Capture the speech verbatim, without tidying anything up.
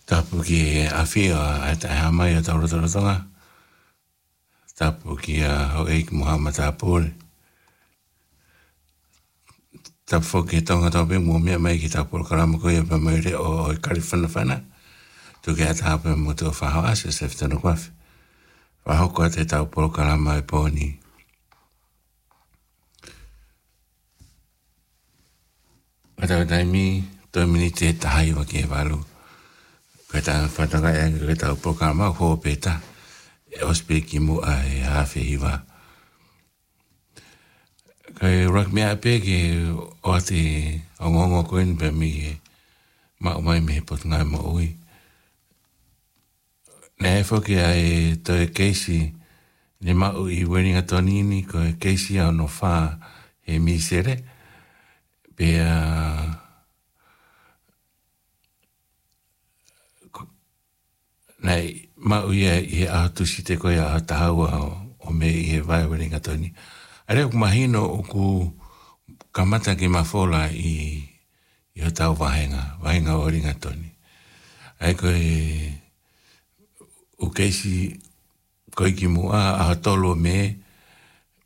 Tapu ki a whia a ta hamai a taura taura tonga. Tapu ki a hau eik Muhammad Apul. Tapu ki tonga topi mua mea mai ki tapu karama koe pa mai re o i karifana whana. Tu ki a tapu e mutu o whahau ase se whitano kwafi. Wahau koe te tapu karama e pōni. Atau taimi, toi miniti e tahai wa ki e walu. Koe ta whatanga e anga koe tapu karama ko peta. E ospe ki mu a e hawhi hiwa. Kai rak mea pe ki o ati ongongo koen pe mi e ma umai me pot ngai mo ui. Ne e whoki a e to e keisi ne ma ui weringa tonini ko e keisi au no wha e mi sere. Pe a nei ma ui e i a tusi te koe a tahaua o me i e vai weringa toni. Are ku mahino o ku kamata ki mawhola i i o tau wahenga, wahenga o ringa toni. Ai koe o keisi koe ki mua a tolo me